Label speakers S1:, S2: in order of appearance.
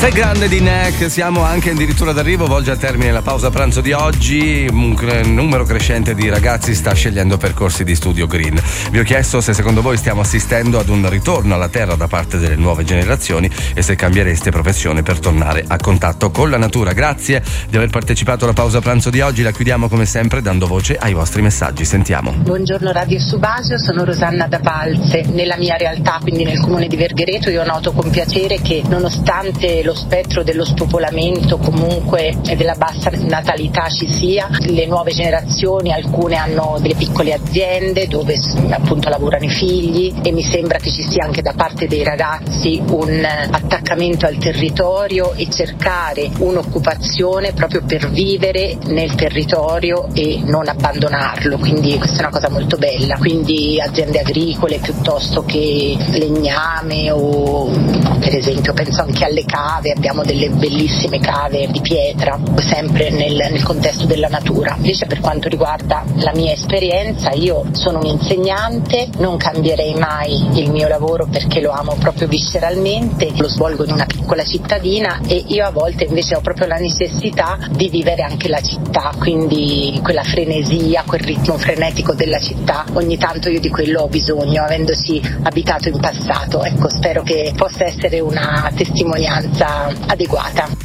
S1: Sei grande di Neck, siamo anche addirittura d'arrivo, volge a termine la pausa pranzo di oggi. Un numero crescente di ragazzi sta scegliendo percorsi di studio green. Vi ho chiesto se secondo voi stiamo assistendo ad un ritorno alla terra da parte delle nuove generazioni e se cambiereste professione per tornare a contatto con la natura. Grazie di aver partecipato alla pausa pranzo di oggi, la chiudiamo come sempre dando voce ai vostri messaggi. Sentiamo.
S2: Buongiorno Radio Subasio, sono Rosanna da Palze. Nella mia realtà, quindi nel comune di Verghereto, io noto con piacere che nonostante lo spettro dello spopolamento comunque e della bassa natalità ci sia, le nuove generazioni, alcune hanno delle piccole aziende dove appunto lavorano i figli, e mi sembra che ci sia anche da parte dei ragazzi un attaccamento al territorio e cercare un'occupazione proprio per vivere nel territorio e non abbandonarlo, quindi questa è una cosa molto bella. Quindi aziende agricole piuttosto che legname, o per esempio penso anche alle cave, abbiamo delle bellissime cave di pietra, sempre nel contesto della natura. Invece per quanto riguarda la mia esperienza, io sono un'insegnante, non cambierei mai il mio lavoro perché lo amo proprio visceralmente, lo svolgo in una piccola cittadina e io a volte invece ho proprio la necessità di vivere anche la città, quindi quella frenesia, quel ritmo frenetico della città, ogni tanto io di quello ho bisogno, avendoci abitato in passato. Ecco, spero che possa essere una testimonianza adeguata.